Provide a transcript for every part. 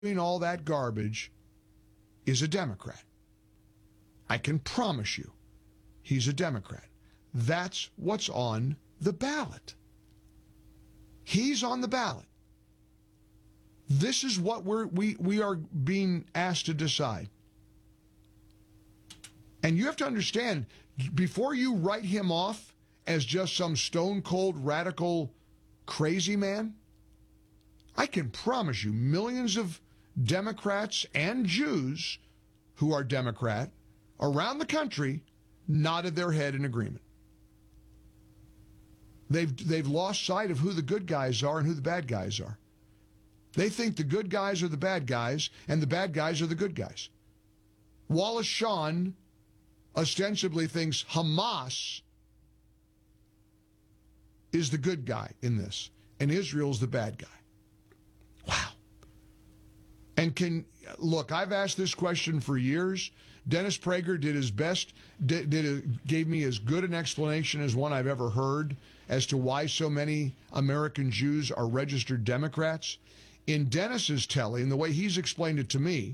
doing all that garbage is a Democrat. I can promise you he's a Democrat. That's what's on the ballot. He's on the ballot. This is what we are being asked to decide. And you have to understand, before you write him off as just some stone-cold, radical, crazy man, I can promise you millions of Democrats and Jews who are Democrat around the country nodded their head in agreement. They've lost sight of who the good guys are and who the bad guys are. They think the good guys are the bad guys and the bad guys are the good guys. Wallace Shawn ostensibly thinks Hamas is the good guy in this and Israel's the bad guy. Wow. And look, I've asked this question for years. Dennis Prager did his best, gave me as good an explanation as one I've ever heard as to why so many American Jews are registered Democrats. In Dennis's telling, the way he's explained it to me,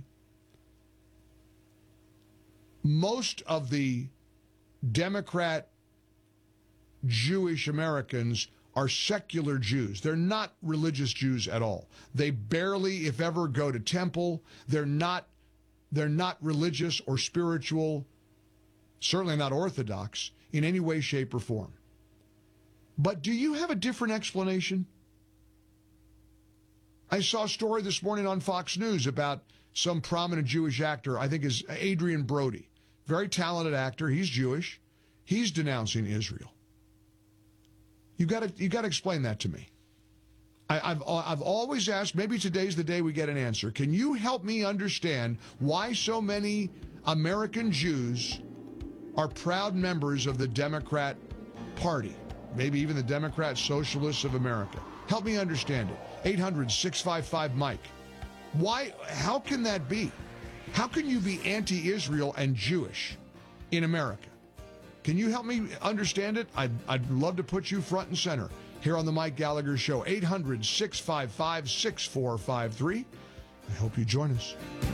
most of the Democrat Jewish Americans are secular Jews. They're not religious Jews at all. They barely, if ever, go to temple. They're not religious or spiritual, certainly not Orthodox, in any way, shape, or form. But do you have a different explanation? I saw a story this morning on Fox News about some prominent Jewish actor, I think is Adrian Brody. Very talented actor. He's Jewish. He's denouncing Israel. You got to explain that to me. I've always asked, maybe today's the day we get an answer. Can you help me understand why so many American Jews are proud members of the Democrat Party, maybe even the Democrat Socialists of America? Help me understand it. 800-655-MIKE. Why? How can that be? How can you be anti-Israel and Jewish in America? Can you help me understand it? I'd love to put you front and center here on the Mike Gallagher Show. 800-655-6453. I hope you join us.